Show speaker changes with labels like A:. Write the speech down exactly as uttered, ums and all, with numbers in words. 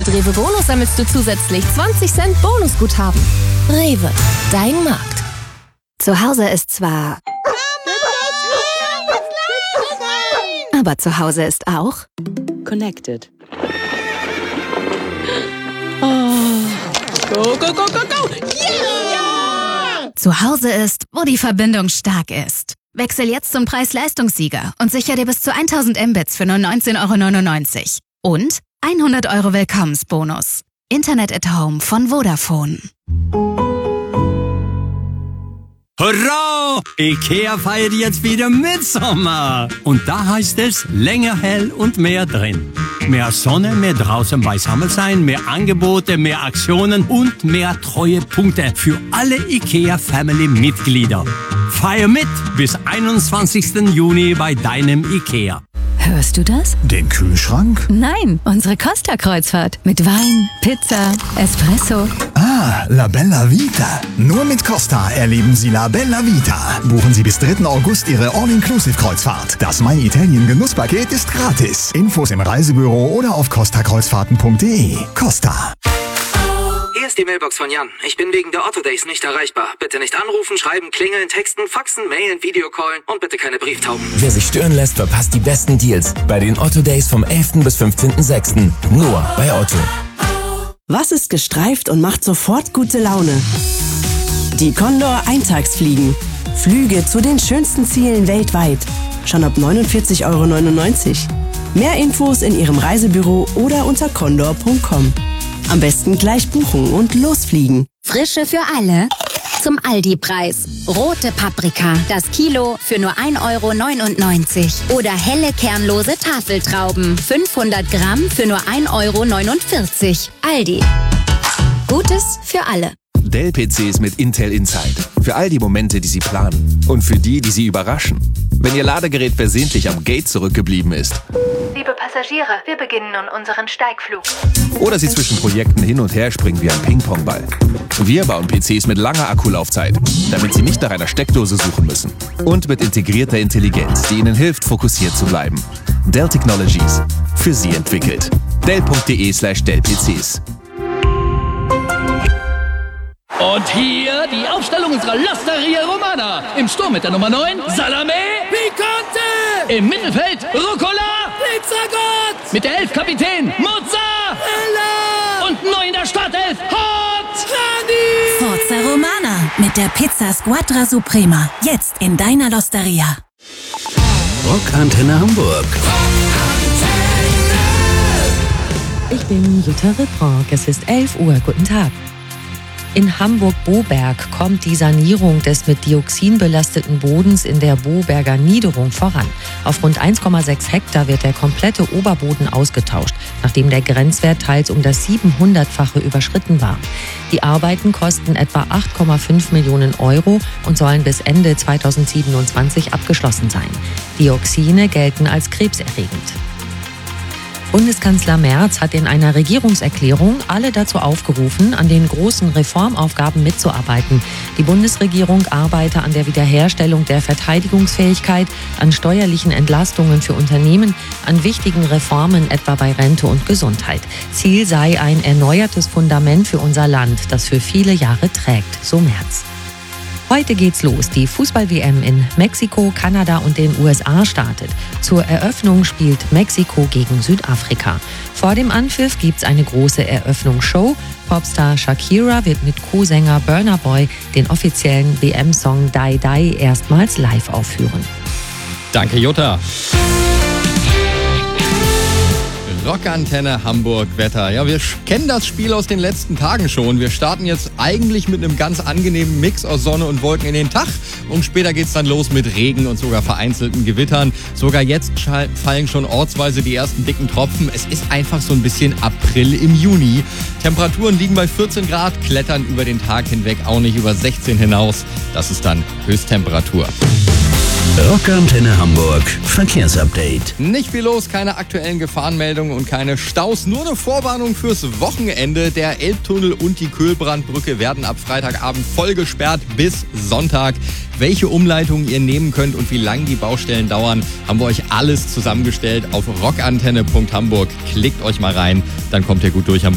A: Mit Rewe Bonus sammelst du zusätzlich zwanzig Cent Bonusguthaben. Rewe, dein Markt. Zu Hause ist zwar... Aber zu Hause ist auch...
B: Connected.
C: Oh. Go, go, go, go, go! Yeah!
D: Zu Hause ist, wo die Verbindung stark ist. Wechsel jetzt zum Preis-Leistungssieger und sicher dir bis zu tausend Mbits für nur neunzehn Euro neunundneunzig. Und hundert Euro Willkommensbonus. Internet at Home von Vodafone.
E: Hurra! IKEA feiert jetzt wieder Mitsommer. Und da heißt es länger hell und mehr drin. Mehr Sonne, mehr draußen beisammen sein, mehr Angebote, mehr Aktionen und mehr Treuepunkte für alle IKEA-Family-Mitglieder. Feier mit bis einundzwanzigsten Juni bei deinem IKEA.
D: Hörst du das?
F: Den Kühlschrank?
D: Nein, unsere Costa-Kreuzfahrt. Mit Wein, Pizza, Espresso.
F: Ah, La Bella Vita. Nur mit Costa erleben Sie La Bella Vita. Buchen Sie bis dritten August Ihre All-Inclusive-Kreuzfahrt. Das My Italien Genusspaket ist gratis. Infos im Reisebüro oder auf costa kreuzfahrten punkt de. Costa.
G: Hier ist die Mailbox von Jan. Ich bin wegen der Otto Days nicht erreichbar. Bitte nicht anrufen, schreiben, klingeln, texten, faxen, mailen, Videocallen und bitte keine Brieftauben.
H: Wer sich stören lässt, verpasst die besten Deals bei den Otto Days vom elften bis fünfzehnten sechsten Nur bei Otto.
B: Was ist gestreift und macht sofort gute Laune? Die Condor Eintagsfliegen. Flüge zu den schönsten Zielen weltweit. Schon ab neunundvierzig Euro neunundneunzig. Mehr Infos in Ihrem Reisebüro oder unter condor punkt com. Am besten gleich buchen und losfliegen.
I: Frische für alle zum Aldi-Preis. Rote Paprika, das Kilo für nur ein Euro neunundneunzig. Oder helle kernlose Tafeltrauben, fünfhundert Gramm für nur ein Euro neunundvierzig. Aldi. Gutes für alle.
H: Dell-P Cs mit Intel Inside. Für all die Momente, die Sie planen. Und für die, die Sie überraschen. Wenn Ihr Ladegerät versehentlich am Gate zurückgeblieben ist.
J: Liebe Passagiere, wir beginnen nun unseren Steigflug.
H: Oder Sie zwischen Projekten hin und her springen wie ein Ping-Pong-Ball. Wir bauen P Cs mit langer Akkulaufzeit, damit Sie nicht nach einer Steckdose suchen müssen. Und mit integrierter Intelligenz, die Ihnen hilft, fokussiert zu bleiben. Dell Technologies. Für Sie entwickelt. dell punkt de slash dell P Cs.
C: Und hier die Aufstellung unserer L'Osteria Romana. Im Sturm mit der Nummer neun, Salame Picante. Im Mittelfeld, Rucola Pizzagott. Mit der elf Kapitän, Mozzarella. Und neu in der Startelf, Hot Honey.
D: Forza Romana mit der Pizza Squadra Suprema. Jetzt in deiner L'Osteria.
K: Rockantenne Hamburg.
L: Ich bin Jutta Ripprock. Es ist elf Uhr. Guten Tag. In Hamburg-Boberg kommt die Sanierung des mit Dioxin belasteten Bodens in der Boberger Niederung voran. Auf rund eins Komma sechs Hektar wird der komplette Oberboden ausgetauscht, nachdem der Grenzwert teils um das siebenhundertfache überschritten war. Die Arbeiten kosten etwa acht Komma fünf Millionen Euro und sollen bis Ende zweitausendsiebenundzwanzig abgeschlossen sein. Dioxine gelten als krebserregend. Bundeskanzler Merz hat in einer Regierungserklärung alle dazu aufgerufen, an den großen Reformaufgaben mitzuarbeiten. Die Bundesregierung arbeite an der Wiederherstellung der Verteidigungsfähigkeit, an steuerlichen Entlastungen für Unternehmen, an wichtigen Reformen etwa bei Rente und Gesundheit. Ziel sei ein erneuertes Fundament für unser Land, das für viele Jahre trägt, so Merz. Heute geht's los. Die Fußball-W M in Mexiko, Kanada und den U S A startet. Zur Eröffnung spielt Mexiko gegen Südafrika. Vor dem Anpfiff gibt's eine große Eröffnungsshow. Popstar Shakira wird mit Co-Sänger Burna Boy den offiziellen W M-Song Die Die erstmals live aufführen.
M: Danke, Jutta. Rockantenne Hamburg Wetter. Ja, wir kennen das Spiel aus den letzten Tagen schon. Wir starten jetzt eigentlich mit einem ganz angenehmen Mix aus Sonne und Wolken in den Tag. Und später geht's dann los mit Regen und sogar vereinzelten Gewittern. Sogar jetzt fallen schon ortsweise die ersten dicken Tropfen. Es ist einfach so ein bisschen April im Juni. Temperaturen liegen bei vierzehn Grad, klettern über den Tag hinweg auch nicht über sechzehn hinaus. Das ist dann Höchsttemperatur.
K: Rockantenne Hamburg Verkehrsupdate.
M: Nicht viel los, keine aktuellen Gefahrenmeldungen und keine Staus. Nur eine Vorwarnung fürs Wochenende. Der Elbtunnel und die Köhlbrandbrücke werden ab Freitagabend voll gesperrt bis Sonntag. Welche Umleitungen ihr nehmen könnt und wie lange die Baustellen dauern, haben wir euch alles zusammengestellt auf rockantenne punkt hamburg. Klickt euch mal rein, dann kommt ihr gut durch am